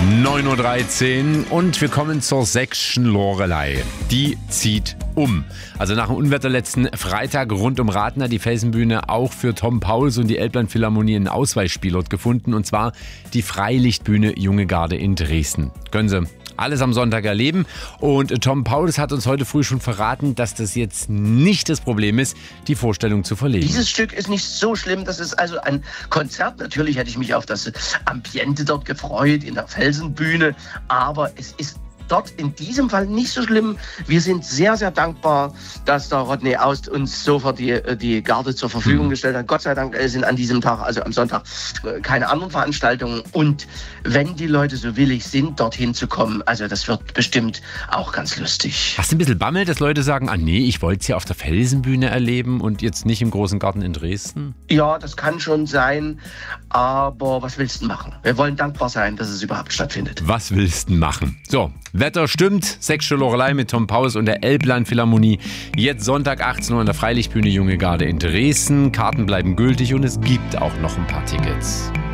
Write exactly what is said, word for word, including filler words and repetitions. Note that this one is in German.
neun Uhr dreizehn und wir kommen zur sächsischen Loreley. Die zieht um. Also nach dem Unwetter letzten Freitag rund um Rathen hat die Felsenbühne auch für Tom Pauls und die Elbland-Philharmonie einen Ausweichspielort gefunden, und zwar die Freilichtbühne Junge Garde in Dresden. Können Sie alles am Sonntag erleben. Und Tom Pauls hat uns heute früh schon verraten, dass das jetzt nicht das Problem ist, die Vorstellung zu verlegen. Dieses Stück ist nicht so schlimm. Das ist also ein Konzert. Natürlich hätte ich mich auf das Ambiente dort gefreut, in der Felsenbühne. Aber es ist dort in diesem Fall nicht so schlimm. Wir sind sehr, sehr dankbar, dass der Rodney Aust uns sofort die, die Garde zur Verfügung gestellt hat. Gott sei Dank sind an diesem Tag, also am Sonntag, keine anderen Veranstaltungen. Und wenn die Leute so willig sind, dorthin zu kommen, also das wird bestimmt auch ganz lustig. Hast du ein bisschen Bammel, dass Leute sagen, ah nee, ich wollte es ja auf der Felsenbühne erleben und jetzt nicht im großen Garten in Dresden? Ja, das kann schon sein, aber was willst du machen? Wir wollen dankbar sein, dass es überhaupt stattfindet. Was willst du machen? So, Wetter stimmt, sächsische Loreley mit Tom Pauls und der Elbland-Philharmonie. Jetzt Sonntag achtzehn Uhr in der Freilichtbühne Junge Garde in Dresden. Karten bleiben gültig und es gibt auch noch ein paar Tickets.